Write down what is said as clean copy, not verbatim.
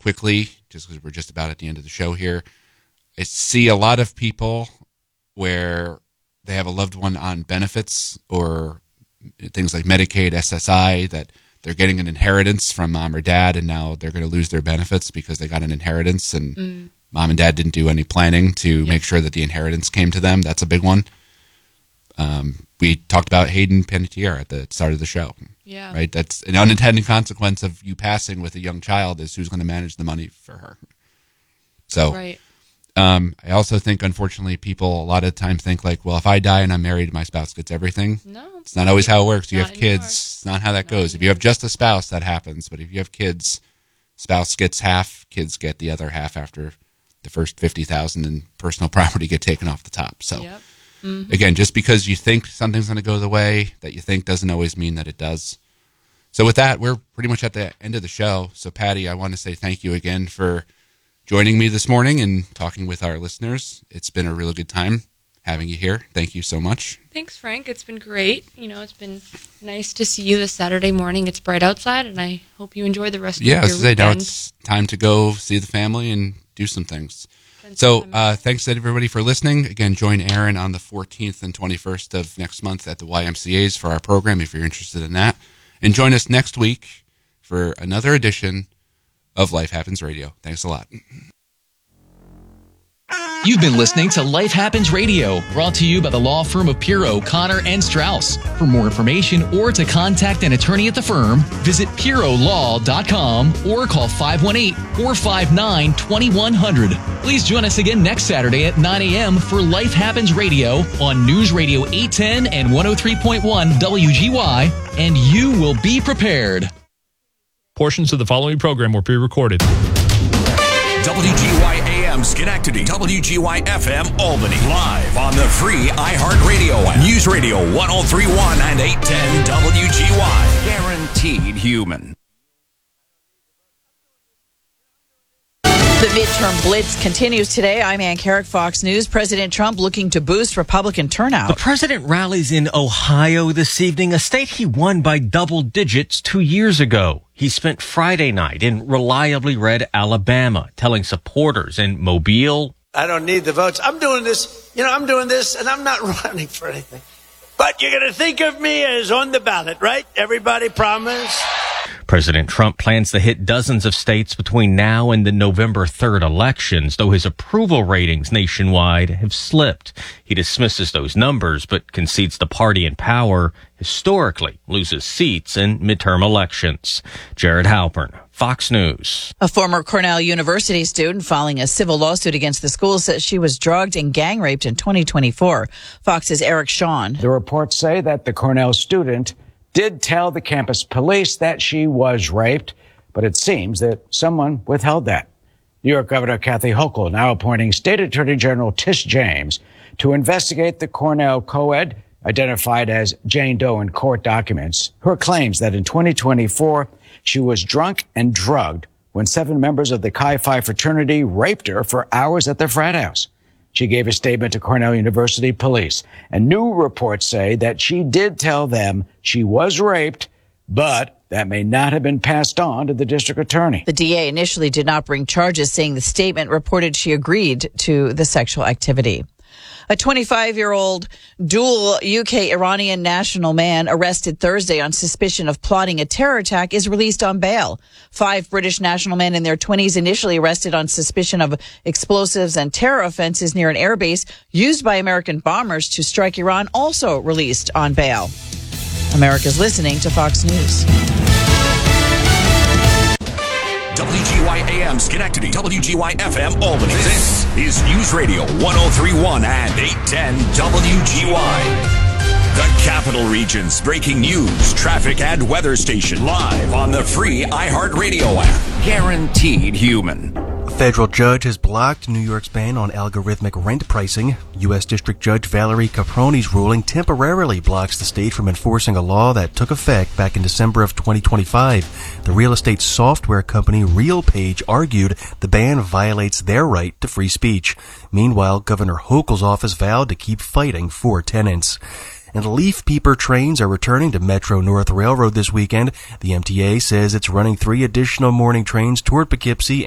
quickly, just because we're just about at the end of the show here. I see a lot of people where they have a loved one on benefits or things like Medicaid, SSI, that they're getting an inheritance from mom or dad, and now they're going to lose their benefits because they got an inheritance, and mom and dad didn't do any planning to make sure that the inheritance came to them. That's a big one. We talked about Hayden Panettiere at the start of the show. Yeah. Right? That's an unintended consequence of you passing with a young child, is who's going to manage the money for her. So Right. I also think, unfortunately, people a lot of times think like, well, if I die and I'm married, my spouse gets everything. No. It's not always how it works. You Not have kids. anymore. It's not how that goes. If you have just a spouse, that happens. But if you have kids, spouse gets half, kids get the other half after the first $50,000 in personal property get taken off the top. So Yep. again, just because you think something's going to go the way that you think doesn't always mean that it does. So with that, we're pretty much at the end of the show. So Patty, I want to say thank you again for joining me this morning and talking with our listeners. It's been a really good time having you here. Thank you so much. Thanks, Frank. It's been great. It's been nice to see you this Saturday morning. It's bright outside, and I hope you enjoy the rest of your weekend. Now it's time to go see the family and do some things. So thanks to everybody for listening. Again, join Aaron on the 14th and 21st of next month at the YMCA's for our program if you're interested in that. And join us next week for another edition of Life Happens Radio. Thanks a lot. You've been listening to Life Happens Radio, brought to you by the law firm of Pirro, Connor, and Strauss. For more information or to contact an attorney at the firm, visit PirroLaw.com or call 518-459-2100. Please join us again next Saturday at 9 a.m. for Life Happens Radio on News Radio 810 and 103.1 WGY, and you will be prepared. Portions of the following program were pre-recorded. WGY AM Schenectady, WGY FM Albany, live on the free iHeartRadio app. News Radio 103.1 and 810 WGY. Guaranteed human. The midterm blitz continues today. I'm Ann Carrick, Fox News. President Trump looking to boost Republican turnout. The president rallies in Ohio this evening, a state he won by double digits 2 years ago. He spent Friday night in reliably red Alabama, telling supporters in Mobile, I don't need the votes. I'm doing this, and I'm not running for anything. But you're going to think of me as on the ballot, right? Everybody promise? President Trump plans to hit dozens of states between now and the November 3rd elections, though his approval ratings nationwide have slipped. He dismisses those numbers, but concedes the party in power historically loses seats in midterm elections. Jared Halpern, Fox News. A former Cornell University student filing a civil lawsuit against the school says she was drugged and gang raped in 2024. Fox's Eric Shawn. The reports say that the Cornell student did tell the campus police that she was raped, but it seems that someone withheld that. New York Governor Kathy Hochul now appointing State Attorney General Tish James to investigate the Cornell co-ed, identified as Jane Doe in court documents, her claims that in 2024 she was drunk and drugged when 7 members of the Chi Phi fraternity raped her for hours at their frat house. She gave a statement to Cornell University police, and new reports say that she did tell them she was raped, but that may not have been passed on to the district attorney. The DA initially did not bring charges, saying the statement reported she agreed to the sexual activity. A 25-year-old dual UK-Iranian national man arrested Thursday on suspicion of plotting a terror attack is released on bail. 5 British national men in their 20s initially arrested on suspicion of explosives and terror offenses near an airbase used by American bombers to strike Iran, also released on bail. America's listening to Fox News. WGY AM Schenectady, WGY FM Albany. This is News Radio 103.1 and 810 WGY. The Capital Region's breaking news, traffic, and weather station live on the free iHeartRadio app. Guaranteed human. A federal judge has blocked New York's ban on algorithmic rent pricing. U.S. District Judge Valerie Caproni's ruling temporarily blocks the state from enforcing a law that took effect back in December of 2025. The real estate software company RealPage argued the ban violates their right to free speech. Meanwhile, Governor Hochul's office vowed to keep fighting for tenants. And leaf peeper trains are returning to Metro North Railroad this weekend. The MTA says it's running 3 additional morning trains toward Poughkeepsie